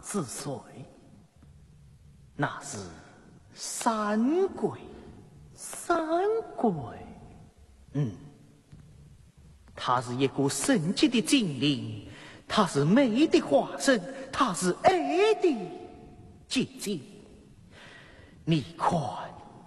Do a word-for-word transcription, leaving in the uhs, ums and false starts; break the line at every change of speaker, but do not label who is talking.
之水，那是山鬼。山鬼，嗯，他是一个神奇的精灵，他是美的化身，他是爱的结晶。你看